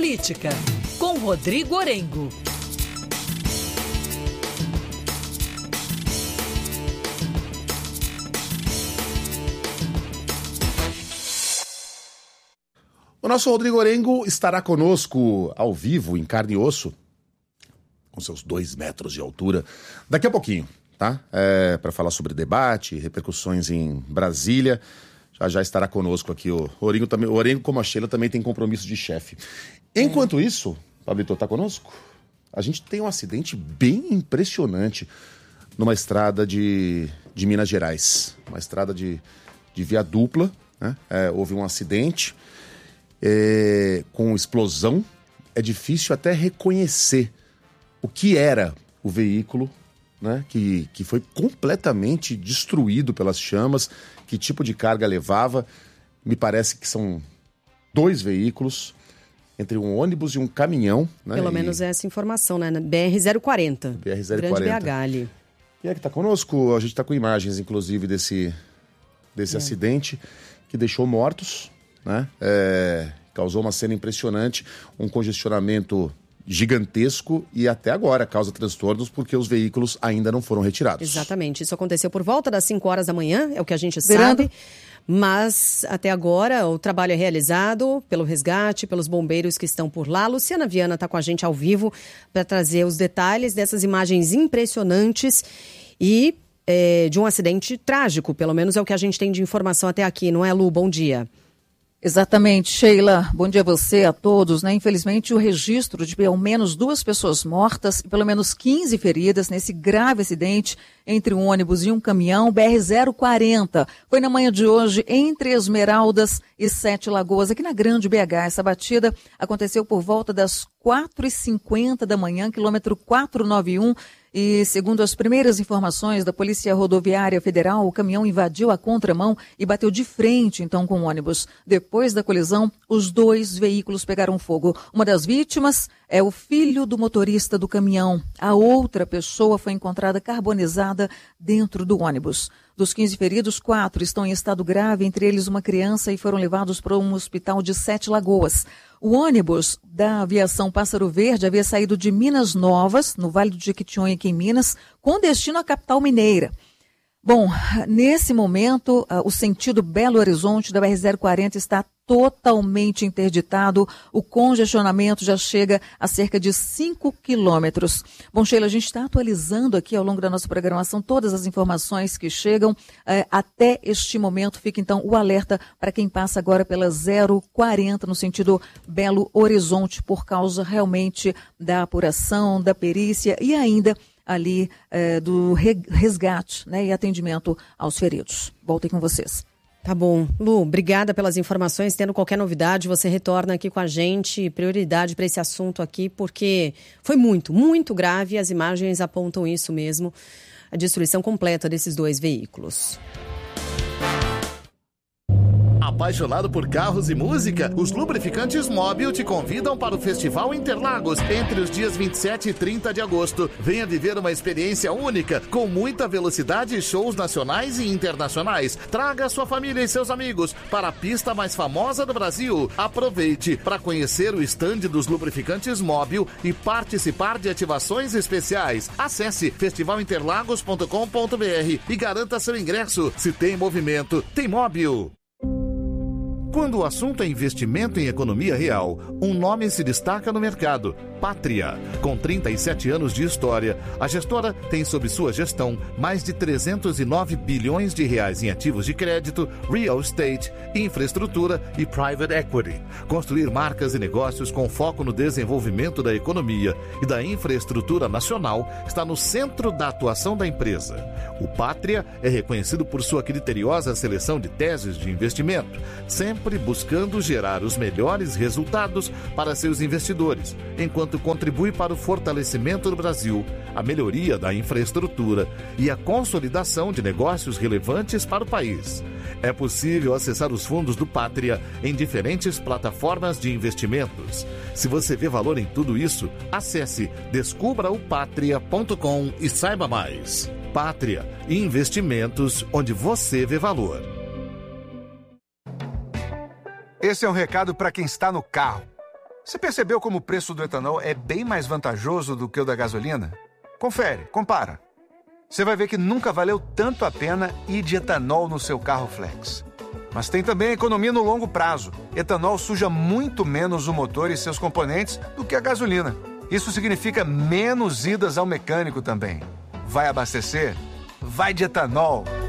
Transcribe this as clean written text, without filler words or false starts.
Política, com Rodrigo Orengo. O nosso Rodrigo Orengo estará conosco ao vivo, em carne e osso, com seus 2 metros de altura, daqui a pouquinho, tá? Para falar sobre debate, repercussões em Brasília. Já estará conosco aqui o Orengo também. O Orengo, como a Sheila, também tem compromisso de chefe. Enquanto isso, Pablito, tá conosco? A gente tem um acidente bem impressionante numa estrada de Minas Gerais. Uma estrada de via dupla, né? Houve um acidente com explosão. É difícil até reconhecer o que era o veículo, né? Que foi completamente destruído pelas chamas. Que tipo de carga levava? Me parece que são 2 veículos, entre um ônibus e um caminhão. Né? Pelo menos essa informação, né? BR-040. BR-040. Grande BH ali. E é que está conosco, a gente está com imagens, inclusive, desse acidente que deixou mortos, né? Causou uma cena impressionante, um congestionamento gigantesco e até agora causa transtornos porque os veículos ainda não foram retirados. Exatamente. Isso aconteceu por volta das 5 horas da manhã, é o que a gente sabe. Mas até agora o trabalho é realizado pelo resgate, pelos bombeiros que estão por lá. Luciana Viana está com a gente ao vivo para trazer os detalhes dessas imagens impressionantes e de um acidente trágico. Pelo menos é o que a gente tem de informação até aqui, não é, Lu? Bom dia. Exatamente, Sheila. Bom dia a você, a todos, né? Infelizmente, o registro de pelo menos 2 pessoas mortas e pelo menos 15 feridas nesse grave acidente entre um ônibus e um caminhão BR-040. Foi na manhã de hoje entre Esmeraldas e 7 Lagoas, aqui na Grande BH. Essa batida aconteceu por volta das 4h50 da manhã, quilômetro 491. E, segundo as primeiras informações da Polícia Rodoviária Federal, o caminhão invadiu a contramão e bateu de frente, então, com o ônibus. Depois da colisão, os 2 veículos pegaram fogo. Uma das vítimas é o filho do motorista do caminhão. A outra pessoa foi encontrada carbonizada dentro do ônibus. Dos 15 feridos, 4 estão em estado grave, entre eles uma criança, e foram levados para um hospital de 7 Lagoas. O ônibus da aviação Pássaro Verde havia saído de Minas Novas, no Vale do Jequitinhonha, aqui em Minas, com destino à capital mineira. Bom, nesse momento, o sentido Belo Horizonte da BR-040 está totalmente interditado. O congestionamento já chega a cerca de 5 quilômetros. Bom, Sheila, a gente está atualizando aqui ao longo da nossa programação todas as informações que chegam até este momento. Fica, então, o alerta para quem passa agora pela 040 no sentido Belo Horizonte, por causa realmente da apuração, da perícia e ainda ali do resgate, né, e atendimento aos feridos. Voltem com vocês. Tá bom. Lu, obrigada pelas informações. Tendo qualquer novidade, você retorna aqui com a gente. Prioridade para esse assunto aqui, porque foi muito, muito grave. As imagens apontam isso mesmo. A destruição completa desses 2 veículos. Apaixonado por carros e música? Os Lubrificantes Móbil te convidam para o Festival Interlagos entre os dias 27 e 30 de agosto. Venha viver uma experiência única, com muita velocidade e shows nacionais e internacionais. Traga sua família e seus amigos para a pista mais famosa do Brasil. Aproveite para conhecer o estande dos Lubrificantes Móbil e participar de ativações especiais. Acesse festivalinterlagos.com.br e garanta seu ingresso. Se tem movimento, tem Móbil. Quando o assunto é investimento em economia real, um nome se destaca no mercado: Pátria. Com 37 anos de história, a gestora tem sob sua gestão mais de 309 bilhões de reais em ativos de crédito, real estate, infraestrutura e private equity. Construir marcas e negócios com foco no desenvolvimento da economia e da infraestrutura nacional está no centro da atuação da empresa. O Pátria é reconhecido por sua criteriosa seleção de teses de investimento, sempre buscando gerar os melhores resultados para seus investidores, enquanto contribui para o fortalecimento do Brasil, a melhoria da infraestrutura e a consolidação de negócios relevantes para o país. É possível acessar os fundos do Pátria em diferentes plataformas de investimentos. Se você vê valor em tudo isso, acesse descubraopatria.com e saiba mais. Pátria, investimentos onde você vê valor. Esse é um recado para quem está no carro. Você percebeu como o preço do etanol é bem mais vantajoso do que o da gasolina? Confere, compara. Você vai ver que nunca valeu tanto a pena ir de etanol no seu carro flex. Mas tem também economia no longo prazo. Etanol suja muito menos o motor e seus componentes do que a gasolina. Isso significa menos idas ao mecânico também. Vai abastecer? Vai de etanol!